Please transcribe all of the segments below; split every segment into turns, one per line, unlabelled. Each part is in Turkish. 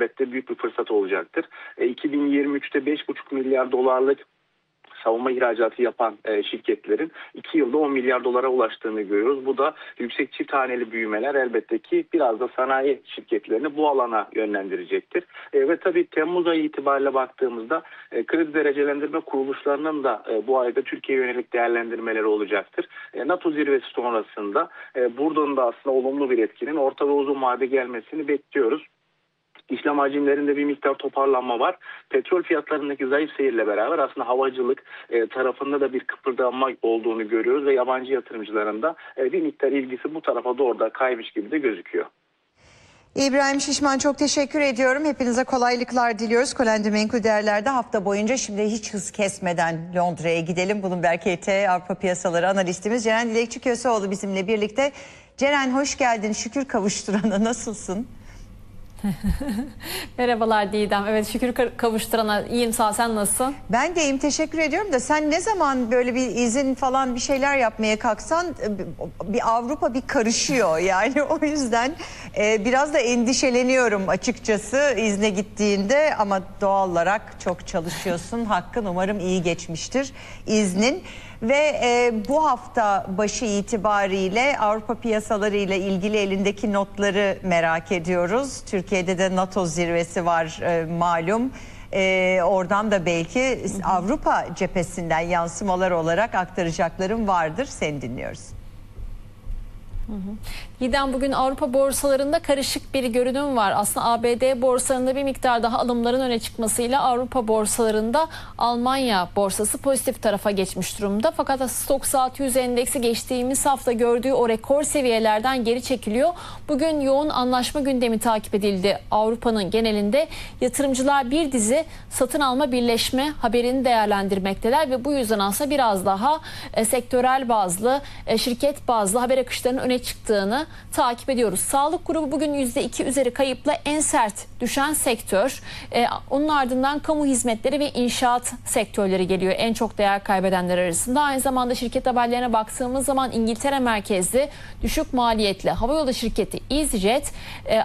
elbette büyük bir fırsat olacaktır. 2023'te 5,5 milyar dolarlık savunma ihracatı yapan şirketlerin 2 yılda 10 milyar dolara ulaştığını görüyoruz. Bu da yüksek çift haneli büyümeler elbette ki biraz da sanayi şirketlerini bu alana yönlendirecektir. Ve tabii Temmuz ayı itibariyle baktığımızda kredi derecelendirme kuruluşlarının da bu ayda Türkiye'ye yönelik değerlendirmeleri olacaktır. NATO zirvesi sonrasında buradan da aslında olumlu bir etkinin orta ve uzun vade gelmesini bekliyoruz. İşlem hacimlerinde bir miktar toparlanma var. Petrol fiyatlarındaki zayıf seyirle beraber aslında havacılık tarafında da bir kıpırdanma olduğunu görüyoruz ve yabancı yatırımcıların da bir miktar ilgisi bu tarafa doğru da kaymış gibi de gözüküyor.
İbrahim Şişman, çok teşekkür ediyorum. Hepinize kolaylıklar diliyoruz. Kolende Menkul Değerler'de hafta boyunca şimdi hiç hız kesmeden Londra'ya gidelim. Bloomberg HT Avrupa Piyasaları analistimiz Ceren Dilekçi Köseoğlu bizimle birlikte. Ceren, hoş geldin. Şükür kavuşturana, nasılsın?
Merhabalar Didem. Evet, şükür kavuşturana iyiyim, sağ ol, sen nasılsın?
Ben de iyiyim, teşekkür ediyorum da sen ne zaman böyle bir izin falan bir şeyler yapmaya kalksan bir Avrupa bir karışıyor. Yani o yüzden biraz da endişeleniyorum açıkçası izne gittiğinde, ama doğal olarak çok çalışıyorsun. Hakkın, umarım iyi geçmiştir iznin. Ve bu hafta başı itibariyle Avrupa piyasaları ile ilgili elindeki notları merak ediyoruz. Türkiye'de de NATO zirvesi var malum. Oradan da belki Avrupa cephesinden yansımalar olarak aktaracaklarım vardır. Seni dinliyoruz.
Didem, bugün Avrupa borsalarında karışık bir görünüm var. Aslında ABD borsalarında bir miktar daha alımların öne çıkmasıyla Avrupa borsalarında Almanya borsası pozitif tarafa geçmiş durumda. Fakat Stoxx 600 endeksi geçtiğimiz hafta gördüğü o rekor seviyelerden geri çekiliyor. Bugün yoğun anlaşma gündemi takip edildi. Avrupa'nın genelinde yatırımcılar bir dizi satın alma birleşme haberini değerlendirmekteler ve bu yüzden aslında biraz daha sektörel bazlı, şirket bazlı haber akışlarının öne çıktığını takip ediyoruz. Sağlık grubu bugün %2 üzeri kayıpla en sert düşen sektör. Onun ardından kamu hizmetleri ve inşaat sektörleri geliyor en çok değer kaybedenler arasında. Aynı zamanda şirket haberlerine baktığımız zaman İngiltere merkezli düşük maliyetli havayolu şirketi EasyJet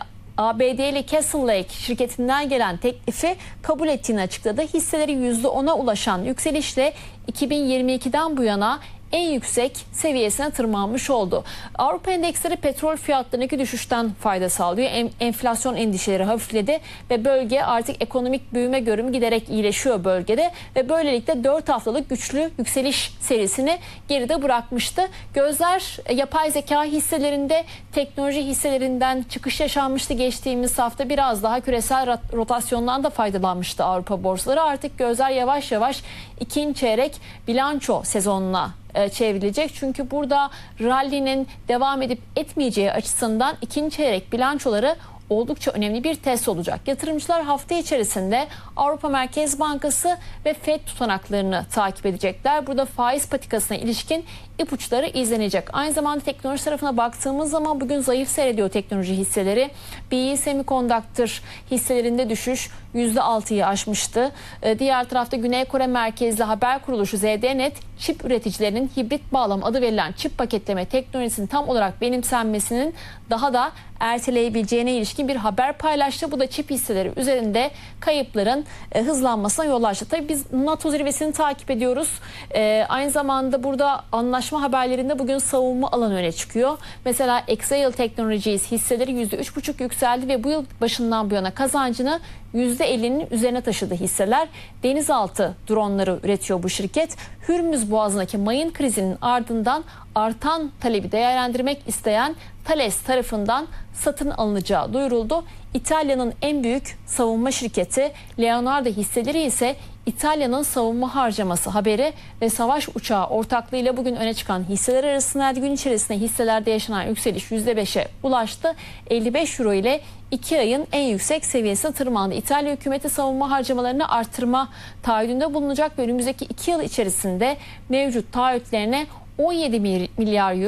ABD'li Castle Lake şirketinden gelen teklifi kabul ettiğini açıkladı. Hisseleri %10'a ulaşan yükselişle 2022'den bu yana en yüksek seviyesine tırmanmış oldu. Avrupa endeksleri petrol fiyatlarındaki düşüşten fayda sağlıyor. Enflasyon endişeleri hafifledi ve bölge artık ekonomik büyüme görünümü giderek iyileşiyor bölgede ve böylelikle 4 haftalık güçlü yükseliş serisini geride bırakmıştı. Gözler yapay zeka hisselerinde, teknoloji hisselerinden çıkış yaşanmıştı geçtiğimiz hafta. Biraz daha küresel rotasyondan da faydalanmıştı Avrupa borsaları. Artık gözler yavaş yavaş ikinci çeyrek bilanço sezonuna çevrilecek. Çünkü burada rally'nin devam edip etmeyeceği açısından ikinci çeyrek bilançoları oldukça önemli bir test olacak. Yatırımcılar hafta içerisinde Avrupa Merkez Bankası ve FED tutanaklarını takip edecekler. Burada faiz patikasına ilişkin ipuçları izlenecek. Aynı zamanda teknoloji tarafına baktığımız zaman bugün zayıf seyrediyor teknoloji hisseleri. BE Semiconductor hisselerinde düşüş %6'yı aşmıştı. Diğer tarafta Güney Kore merkezli haber kuruluşu ZDNet, çip üreticilerinin hibrit bağlam adı verilen çip paketleme teknolojisinin tam olarak benimsenmesinin daha da erteleyebileceğine ilişkin bir haber paylaştı. Bu da çip hisseleri üzerinde kayıpların hızlanmasına yol açtı. Tabii biz NATO zirvesini takip ediyoruz. Aynı zamanda burada anlaşma haberlerinde bugün savunma alanı öne çıkıyor. Mesela Exail Technologies hisseleri %3,5 yükseldi ve bu yıl başından bu yana kazancını %50'nin üzerine taşıdı hisseler. Denizaltı dronları üretiyor bu şirket. Hürmüz Boğazı'ndaki mayın krizinin ardından artan talebi değerlendirmek isteyen Thales tarafından satın alınacağı duyuruldu. İtalya'nın en büyük savunma şirketi Leonardo hisseleri ise İtalya'nın savunma harcaması haberi ve savaş uçağı ortaklığıyla bugün öne çıkan hisseler arasında gün içerisinde hisselerde yaşanan yükseliş %5'e ulaştı. 55 euro ile 2 ayın en yüksek seviyesine tırmandı. İtalya hükümeti savunma harcamalarını artırma taahhüdünde bulunacak ve önümüzdeki 2 yıl içerisinde mevcut taahhütlerine 17 milyar euro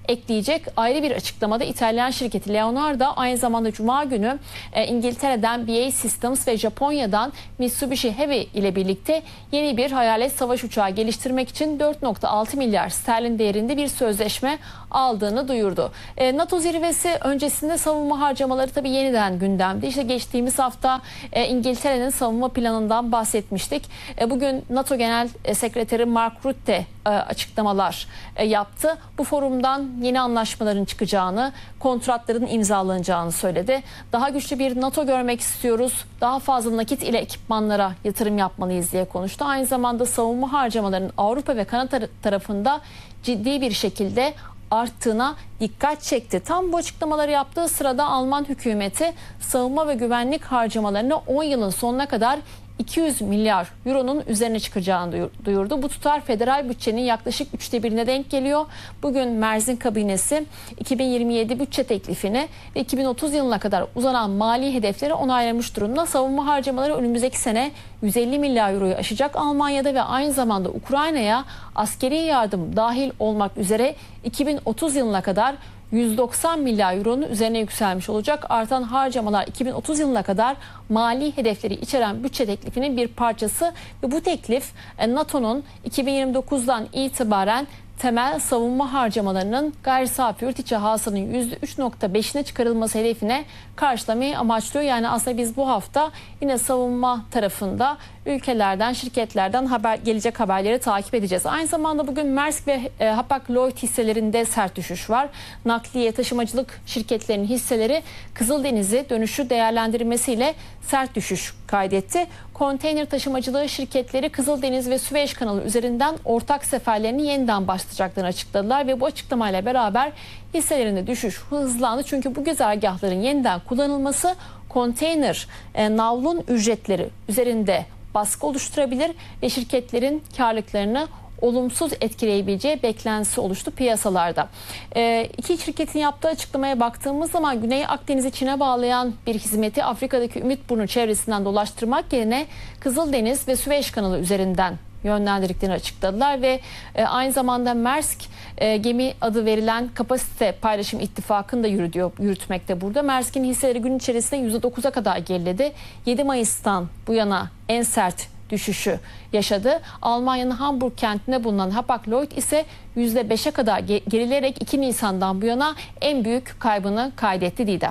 ekleyecek. Ayrı bir açıklamada İtalyan şirketi Leonardo aynı zamanda Cuma günü İngiltere'den BAE Systems ve Japonya'dan Mitsubishi Heavy ile birlikte yeni bir hayalet savaş uçağı geliştirmek için 4,6 milyar sterlin değerinde bir sözleşme aldığını duyurdu. NATO zirvesi öncesinde savunma harcamaları tabii yeniden gündemde. İşte geçtiğimiz hafta İngiltere'nin savunma planından bahsetmiştik. Bugün NATO Genel Sekreteri Mark Rutte açıklamalar yaptı. Bu forumdan yeni anlaşmaların çıkacağını, kontratların imzalanacağını söyledi. Daha güçlü bir NATO görmek istiyoruz. Daha fazla nakit ile ekipmanlara yatırım yapmalıyız diye konuştu. Aynı zamanda savunma harcamalarının Avrupa ve Kanada tarafında ciddi bir şekilde arttığına dikkat çekti. Tam bu açıklamaları yaptığı sırada Alman hükümeti savunma ve güvenlik harcamalarını 10 yılın sonuna kadar 200 milyar euronun üzerine çıkacağını duyurdu. Bu tutar federal bütçenin yaklaşık 1/3'üne denk geliyor. Bugün Merz'in kabinesi 2027 bütçe teklifini ve 2030 yılına kadar uzanan mali hedefleri onaylamış durumda. Savunma harcamaları önümüzdeki sene 150 milyar euroyu aşacak Almanya'da ve aynı zamanda Ukrayna'ya askeri yardım dahil olmak üzere 2030 yılına kadar 190 milyar euronun üzerine yükselmiş olacak. Artan harcamalar 2030 yılına kadar mali hedefleri içeren bütçe teklifinin bir parçası ve bu teklif NATO'nun 2029'dan itibaren temel savunma harcamalarının gayri safi yurt içi hasılanın %3,5'ine çıkarılması hedefine karşılamayı amaçlıyor. Yani aslında biz bu hafta yine savunma tarafında ülkelerden, şirketlerden gelecek haberleri takip edeceğiz. Aynı zamanda bugün Maersk ve Hapag-Lloyd hisselerinde sert düşüş var. Nakliye, taşımacılık şirketlerinin hisseleri Kızıldeniz'i dönüşü değerlendirmesiyle sert düşüş kaydetti. Konteyner taşımacılığı şirketleri Kızıldeniz ve Süveyş kanalı üzerinden ortak seferlerini yeniden başlatacaklarını açıkladılar ve bu açıklamayla beraber hisselerinde düşüş hızlandı. Çünkü bu güzergahların yeniden kullanılması konteyner navlun ücretleri üzerinde baskı oluşturabilir ve şirketlerin karlılıklarını olumsuz etkileyebileceği beklentisi oluştu piyasalarda. İki şirketin yaptığı açıklamaya baktığımız zaman Güney Akdeniz'i Çin'e bağlayan bir hizmeti Afrika'daki Ümitburnu çevresinden dolaştırmak yerine Kızıldeniz ve Süveyş kanalı üzerinden yönlendirdiklerini açıkladılar ve aynı zamanda Maersk gemi adı verilen kapasite paylaşım ittifakını da yürütmekte burada. Maersk'in hisseleri gün içerisinde %9'a kadar geriledi. 7 Mayıs'tan bu yana en sert düşüşü yaşadı. Almanya'nın Hamburg kentinde bulunan Hapag-Lloyd ise %5'e kadar gerilerek 2 Nisan'dan bu yana en büyük kaybını kaydetti Didem.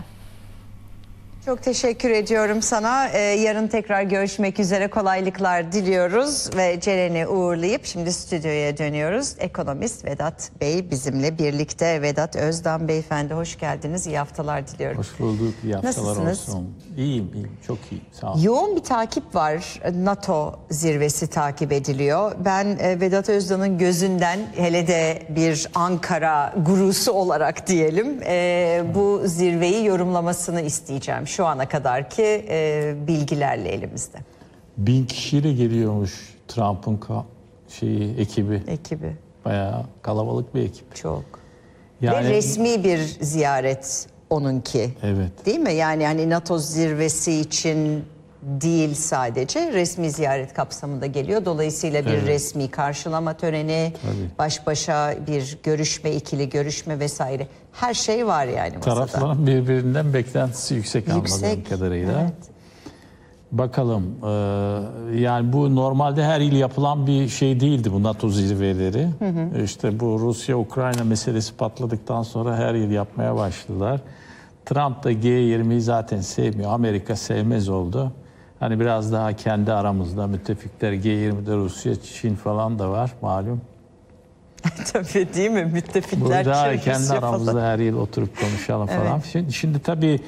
Çok teşekkür ediyorum sana. Yarın tekrar görüşmek üzere, kolaylıklar diliyoruz ve Ceren'i uğurlayıp şimdi stüdyoya dönüyoruz. Ekonomist Vedat Bey bizimle birlikte. Vedat Özdan Beyefendi hoş geldiniz. İyi haftalar diliyorum.
Hoş bulduk. İyi haftalar
Nasılsınız?
olsun. İyiyim. Çok iyiyim. Sağ olun.
Yoğun bir takip var. NATO zirvesi takip ediliyor. Ben Vedat Özdan'ın gözünden, hele de bir Ankara gurusu olarak diyelim, bu zirveyi yorumlamasını isteyeceğim. Şu ana kadarki bilgilerle elimizde.
1000 kişiyle geliyormuş Trump'ın ekibi. Bayağı kalabalık bir ekip.
Çok.
Yani,
ve resmi bir ziyaret onunki.
Evet.
Değil mi? Yani hani NATO zirvesi için değil sadece, resmi ziyaret kapsamında geliyor. Dolayısıyla bir resmi karşılama töreni, baş başa bir görüşme, ikili görüşme vesaire. Her şey var yani masada.
Tarafların birbirinden beklentisi yüksek anladığım kadarıyla.
Evet.
Bakalım. Yani bu normalde her yıl yapılan bir şey değildi bu NATO zirveleri. İşte bu Rusya-Ukrayna meselesi patladıktan sonra her yıl yapmaya başladılar. Trump da G20'yi zaten sevmiyor. Amerika sevmez oldu. Hani biraz daha kendi aramızda müttefikler, G20'de Rusya, Çin falan da var malum.
Tabii değil mi? Müttefikler.
Burada kendi aramızda falan. Her yıl oturup konuşalım falan. Şimdi tabii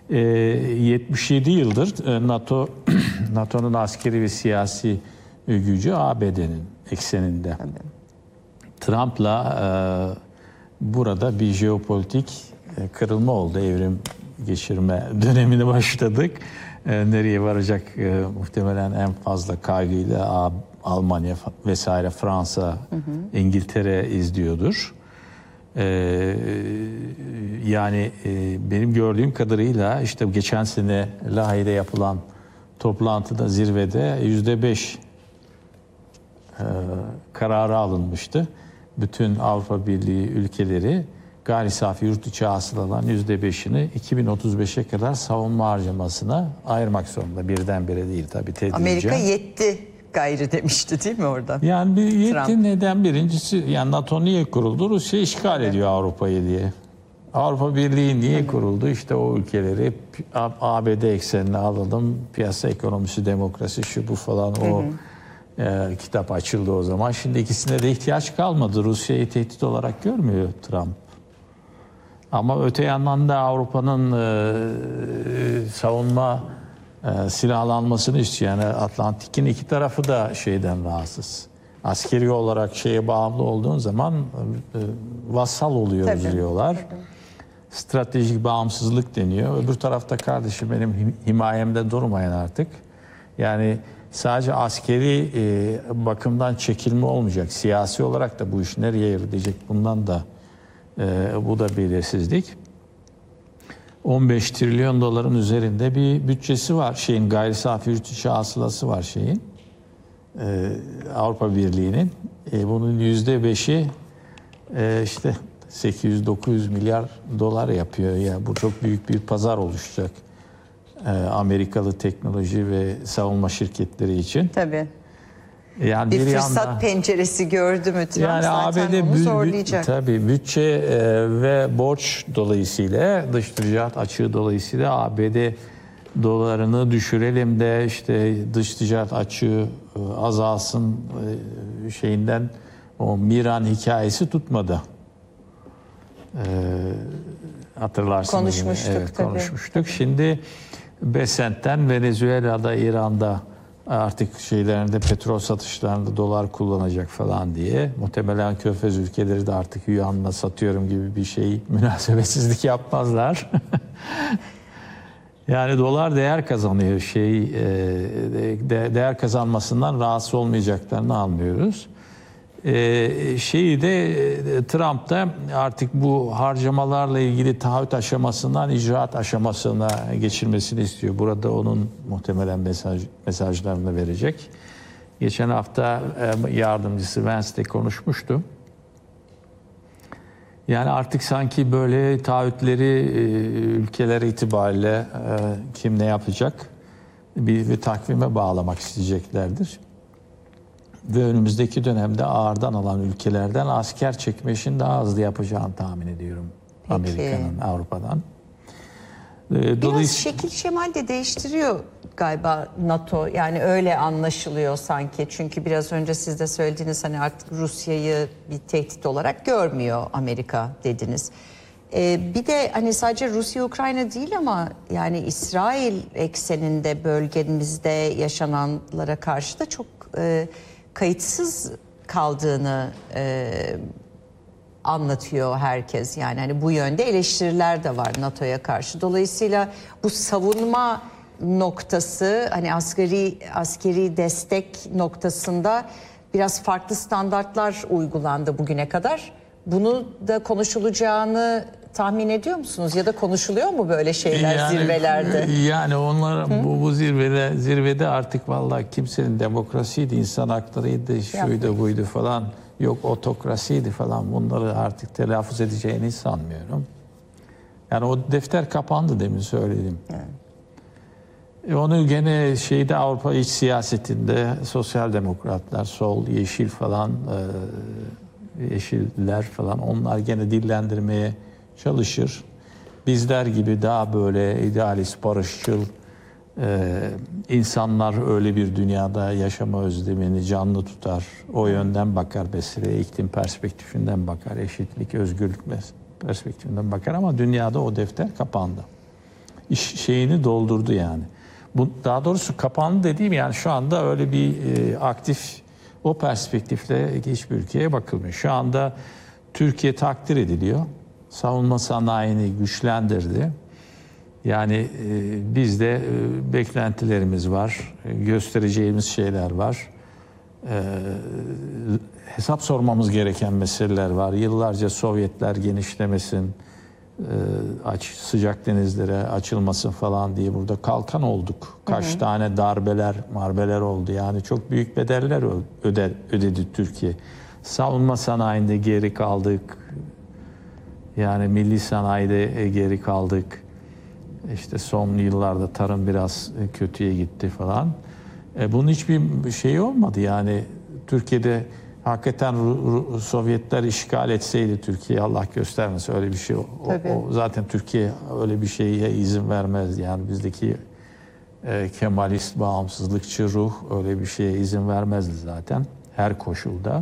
77 yıldır NATO'nun askeri ve siyasi gücü ABD'nin ekseninde. Trump'la burada bir jeopolitik kırılma oldu. Evrim geçirme dönemine başladık. Nereye varacak muhtemelen en fazla kaygıyla Almanya vesaire, Fransa, İngiltere izliyordur. Yani benim gördüğüm kadarıyla işte geçen sene Lahey'de yapılan toplantıda, zirvede %5 kararı alınmıştı. Bütün Avrupa Birliği ülkeleri gayri safi yurt içi hasılaların %5'ini 2035'e kadar savunma harcamasına ayırmak zorunda. Birdenbire değil tabii, tedricen.
Amerika yetti gayrı demişti değil mi orada?
Yani bir yetti.
Trump.
Neden? Birincisi, yani NATO niye kuruldu? Rusya işgal ediyor Avrupa'yı diye. Avrupa Birliği niye kuruldu? İşte o ülkeleri ABD eksenine alalım. Piyasa ekonomisi, demokrasi, şu bu falan, o kitap açıldı o zaman. Şimdi ikisine de ihtiyaç kalmadı. Rusya'yı tehdit olarak görmüyor Trump. Ama öte yandan da Avrupa'nın savunma silahlanmasını istiyor. Yani Atlantik'in iki tarafı da şeyden rahatsız. Askeri olarak şeye bağımlı olduğun zaman vassal oluyoruz diyorlar. Tabii. Stratejik bağımsızlık deniyor. Öbür tarafta kardeşim benim himayemde durmayın artık. Yani sadece askeri bakımdan çekilme olmayacak. Siyasi olarak da bu iş nereye yürüyecek? Bundan da bu da belirsizlik. 15 trilyon doların üzerinde bir bütçesi var. Şeyin gayri safi yurt içi hasılası var şeyin. Avrupa Birliği'nin. Bunun %5'i işte 800-900 milyar dolar yapıyor. Yani bu çok büyük bir pazar oluşacak. Amerikalı teknoloji ve savunma şirketleri için.
Tabii.
Yani
bir fırsat penceresi gördü mü Trump,
yani
zaten
ABD
onu zorlayacak.
Tabii bütçe ve borç dolayısıyla, dış ticaret açığı dolayısıyla ABD dolarını düşürelim de işte dış ticaret açığı azalsın şeyinden, o Miran hikayesi tutmadı. Hatırlarsınız.
Konuşmuştuk tabii.
Konuşmuştuk. Şimdi Besent'ten Venezuela'da, İran'da artık şeylerinde, petrol satışlarında dolar kullanacak falan diye. Muhtemelen Körfez ülkeleri de artık yuanla satıyorum gibi bir şey, münasebetsizlik yapmazlar. Yani dolar değer kazanıyor. Değer kazanmasından rahatsız olmayacaklarını anlıyoruz. Şeyi de Trump da artık bu harcamalarla ilgili taahhüt aşamasından icraat aşamasına geçilmesini istiyor. Burada onun muhtemelen mesajlarını verecek. Geçen hafta yardımcısı Vance'de konuşmuştu. Yani artık sanki böyle taahhütleri ülkeler itibariyle kim ne yapacak bir takvime bağlamak isteyeceklerdir. Ve önümüzdeki dönemde ağırdan alan ülkelerden asker çekme işini daha hızlı yapacağını tahmin ediyorum. Peki. Amerika'nın, Avrupa'dan.
Biraz şekil şemal de değiştiriyor galiba NATO. Yani öyle anlaşılıyor sanki. Çünkü biraz önce siz de söylediğiniz, hani artık Rusya'yı bir tehdit olarak görmüyor Amerika dediniz. Bir de hani sadece Rusya-Ukrayna değil ama yani İsrail ekseninde bölgemizde yaşananlara karşı da çok kayıtsız kaldığını anlatıyor herkes. Yani hani bu yönde eleştiriler de var NATO'ya karşı. Dolayısıyla bu savunma noktası, hani askeri destek noktasında biraz farklı standartlar uygulandı bugüne kadar. Bunu da konuşulacağını tahmin ediyor musunuz? Ya da konşuluyor mu böyle şeyler zirvelerde?
Yani onlar bu zirvede artık vallahi kimsenin demokrasiydi, insan haklarıydı, şuydu buydu falan, yok otokrasiydi falan, bunları artık telaffuz edeceğini sanmıyorum. Yani o defter kapandı, demin söyledim. Evet. Onu gene Avrupa iç siyasetinde sosyal demokratlar, sol, yeşil falan, yeşiller falan, onlar gene dillendirmeye çalışır. Bizler gibi daha böyle idealist, barışçıl insanlar öyle bir dünyada yaşama özlemini canlı tutar. O yönden bakar meseleye, iklim perspektifinden bakar, eşitlik, özgürlük perspektifinden bakar, ama dünyada o defter kapandı. Şeyini doldurdu yani. Bu, daha doğrusu kapandı dediğim, yani şu anda öyle bir aktif, o perspektifle hiçbir ülkeye bakılmıyor. Şu anda Türkiye takdir ediliyor. Savunma sanayini güçlendirdi. Yani bizde beklentilerimiz var, göstereceğimiz şeyler var. Hesap sormamız gereken meseleler var. Yıllarca Sovyetler genişlemesin, sıcak denizlere açılmasın falan diye burada kalkan olduk. Kaç tane darbeler oldu. Yani çok büyük bedeller ödedi Türkiye. Savunma sanayinde geri kaldık. Yani milli sanayide geri kaldık. İşte son yıllarda tarım biraz kötüye gitti falan. Bunun hiçbir şeyi olmadı. Yani Türkiye'de hakikaten Sovyetler işgal etseydi Türkiye, Allah göstermesin öyle bir şey. O zaten Türkiye öyle bir şeye izin vermez. Yani bizdeki Kemalist, bağımsızlıkçı ruh öyle bir şeye izin vermezdi zaten her koşulda.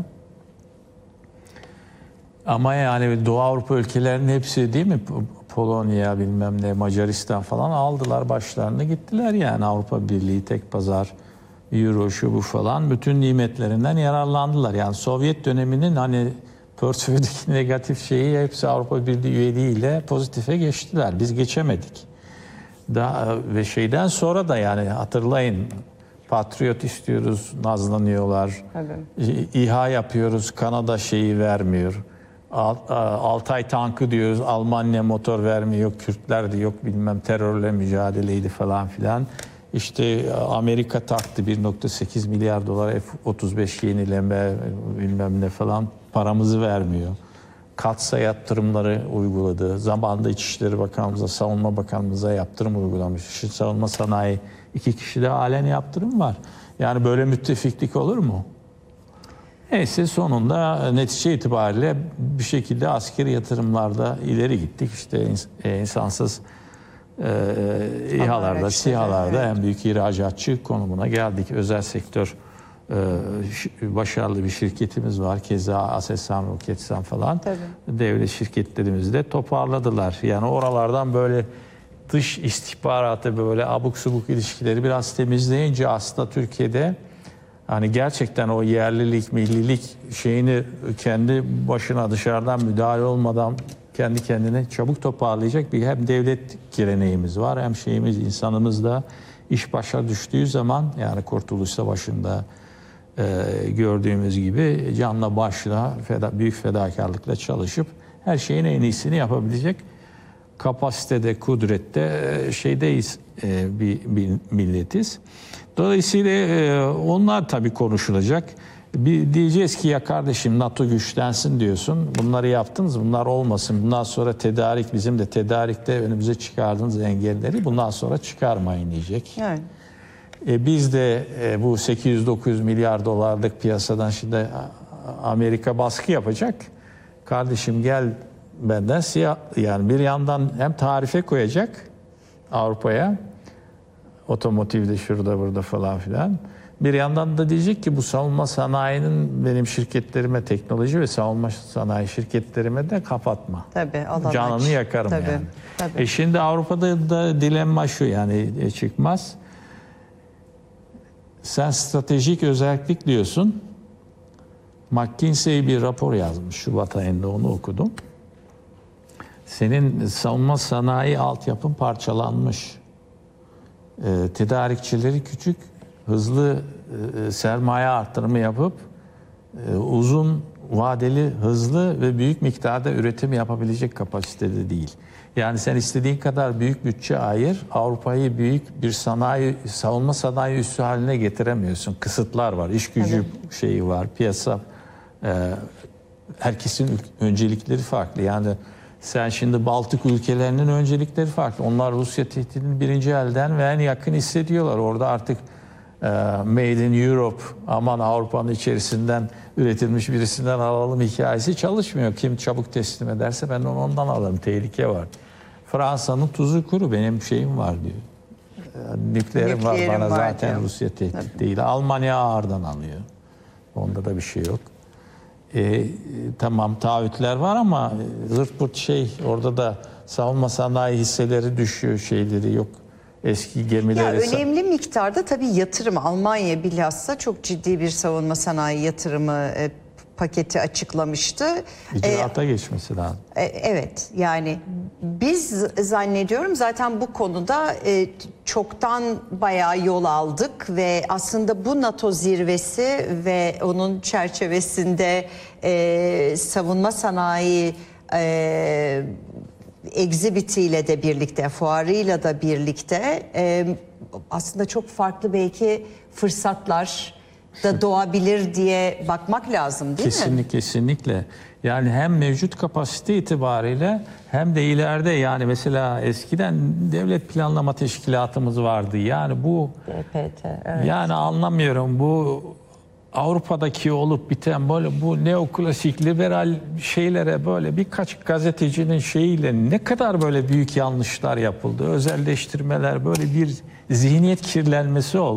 Ama yani Doğu Avrupa ülkelerinin hepsi değil mi? Polonya, bilmem ne, Macaristan falan aldılar başlarını gittiler yani Avrupa Birliği, tek pazar, Euro, şu bu falan bütün nimetlerinden yararlandılar. Yani Sovyet döneminin hani portföydeki negatif şeyi hepsi Avrupa Birliği üyeliğiyle pozitife geçtiler. Biz geçemedik. Ve şeyden sonra da yani hatırlayın, Patriot istiyoruz, nazlanıyorlar. İHA yapıyoruz, Kanada şeyi vermiyor. Altay tankı diyoruz, Almanya motor vermiyor, Kürtler de yok bilmem terörle mücadeleydi falan filan. İşte Amerika taktı 1.8 milyar dolar F-35 yenileme bilmem ne falan, paramızı vermiyor. Katsa yatırımları uyguladı. Zamanında İçişleri Bakanımıza, Savunma Bakanımıza yaptırım uygulamış. Şimdi savunma sanayi 2 kişide halen yaptırım var. Yani böyle müttefiklik olur mu? Neyse sonunda netice itibariyle bir şekilde askeri yatırımlarda ileri gittik. İşte insansız İHA'larda, SİHA'larda en büyük ihracatçı konumuna geldik. Özel sektör başarılı bir şirketimiz var. Keza Aselsan, Roketsan falan. Devlet şirketlerimizi de toparladılar. Yani oralardan böyle dış istihbaratı böyle abuk subuk ilişkileri biraz temizleyince aslında Türkiye'de hani gerçekten o yerlilik, millilik şeyini kendi başına dışarıdan müdahale olmadan kendi kendine çabuk toparlayacak bir hem devlet geleneğimiz var hem şeyimiz, insanımız da iş başa düştüğü zaman yani Kurtuluş Savaşı'nda gördüğümüz gibi canla başla büyük fedakarlıkla çalışıp her şeyin en iyisini yapabilecek kapasitede, kudrette şeydeyiz, bir milletiz. Dolayısıyla onlar tabii konuşulacak. Diyeceğiz ki ya kardeşim NATO güçlensin diyorsun. Bunları yaptınız, bunlar olmasın. Bundan sonra tedarik, bizim de tedarikte önümüze çıkardığınız engelleri bundan sonra çıkarmayın diyecek. Yani. Biz de bu 800-900 milyar dolarlık piyasadan şimdi Amerika baskı yapacak. Kardeşim gel benden yani bir yandan hem tarife koyacak Avrupa'ya, otomotivde şurada burada falan filan. Bir yandan da diyecek ki bu savunma sanayinin benim şirketlerime, teknoloji ve savunma sanayi şirketlerime de kapatma.
Tabii,
canını yakarım
tabii,
yani.
Tabii.
Şimdi Avrupa'da da dilemma şu yani çıkmaz. Sen stratejik özellik diyorsun. McKinsey bir rapor yazmış. Şubat ayında onu okudum. Senin savunma sanayi altyapın parçalanmış. Tedarikçileri küçük, hızlı sermaye artırımı yapıp uzun vadeli, hızlı ve büyük miktarda üretim yapabilecek kapasitede değil. Yani sen istediğin kadar büyük bütçe ayır, Avrupa'yı büyük bir sanayi, savunma sanayi üssü haline getiremiyorsun. Kısıtlar var, iş gücü şeyi var, piyasa. Herkesin öncelikleri farklı. Yani sen şimdi Baltık ülkelerinin öncelikleri farklı. Onlar Rusya tehdidini birinci elden ve en yakın hissediyorlar. Orada artık Made in Europe, aman Avrupa'nın içerisinden üretilmiş birisinden alalım hikayesi çalışmıyor. Kim çabuk teslim ederse ben ondan alırım. Tehlike var. Fransa'nın tuzu kuru, benim şeyim var diyor. Nükleerim var bana zaten diyor. Rusya tehdit değil. Almanya ağırdan alıyor. Onda da bir şey yok. Tamam taahhütler var ama zırt pırt şey, orada da savunma sanayi hisseleri düşüyor, şeyleri yok. Eski gemileri...
önemli miktarda tabii yatırım. Almanya bilhassa çok ciddi bir savunma sanayi yatırımı paketi açıklamıştı.
İcraata geçmesi lazım.
Evet, yani biz zannediyorum zaten bu konuda çoktan bayağı yol aldık ve aslında bu NATO zirvesi ve onun çerçevesinde savunma sanayi exhibitiyle de birlikte, fuarıyla da birlikte aslında çok farklı belki fırsatlar da doğabilir diye bakmak lazım değil mi?
Kesinlikle, kesinlikle. Yani hem mevcut kapasite itibariyle hem de ileride, yani mesela eskiden devlet planlama teşkilatımız vardı. Yani bu
DPT, evet.
yani anlamıyorum, bu Avrupa'daki olup biten böyle bu neoklasik liberal şeylere böyle birkaç gazetecinin şeyiyle ne kadar böyle büyük yanlışlar yapıldı. Özelleştirmeler, böyle bir zihniyet kirlenmesi oldu.